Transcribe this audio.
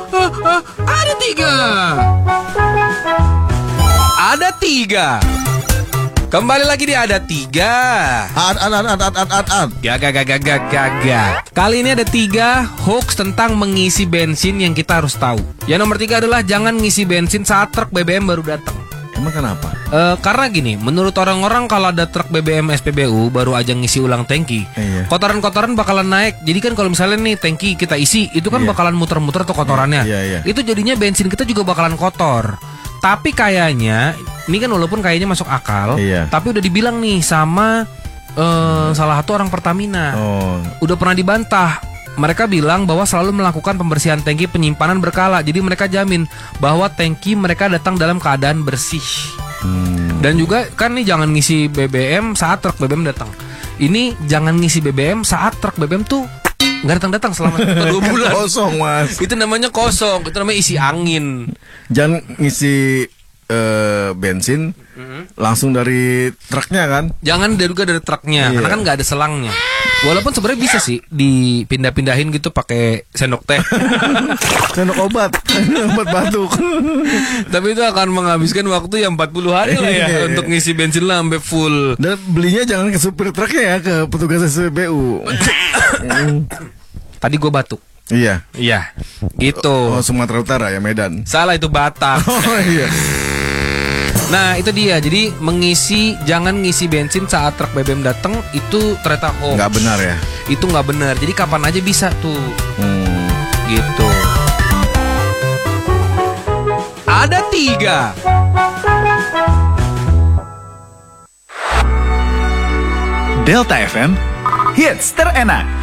Ada tiga. Ada tiga. Kembali lagi di Ada Tiga. Gaga. Kali ini ada 3 hoax tentang mengisi bensin yang kita harus tahu. Yang nomor 3 adalah jangan ngisi bensin saat truk BBM baru datang. Emang kenapa? Karena gini, menurut orang-orang kalau ada truk BBM SPBU baru aja ngisi ulang tangki, kotoran-kotoran bakalan naik. Jadi kan kalau misalnya nih tangki kita isi, itu kan bakalan muter-muter tuh kotorannya. Itu jadinya bensin kita juga bakalan kotor. Tapi kayaknya, ini kan walaupun kayaknya masuk akal, tapi udah dibilang nih sama salah satu orang Pertamina. Udah pernah dibantah. Mereka bilang bahwa selalu melakukan pembersihan tangki penyimpanan berkala. Jadi mereka jamin bahwa tangki mereka datang dalam keadaan bersih. Dan juga kan nih jangan ngisi BBM saat truk BBM datang. Ini jangan ngisi BBM saat truk BBM tuh nggak datang-datang selama 2 bulan. Kosong, Mas. Itu namanya kosong. Itu namanya isi angin. Jangan ngisi bensin langsung dari truknya kan? Jangan juga dari truknya, karena kan nggak ada selangnya. Walaupun sebenarnya bisa sih dipindah-pindahin gitu pakai sendok teh. Sendok obat batuk. Tapi itu akan menghabiskan waktu yang 40 hari lah ya untuk ngisi bensin lah sampai full. Dan belinya jangan ke supir truknya ya, ke petugas SPBU. Tadi gue batuk. Iya. Gitu. Oh, Sumatera Utara ya, Medan. Salah, itu Batak. Oh iya. Nah itu dia. Jadi jangan ngisi bensin saat truk BBM datang. Itu ternyata hoax. Nggak benar ya. Itu nggak benar. Jadi kapan aja bisa tuh. Gitu. Ada 3. Delta FM, hits terenak.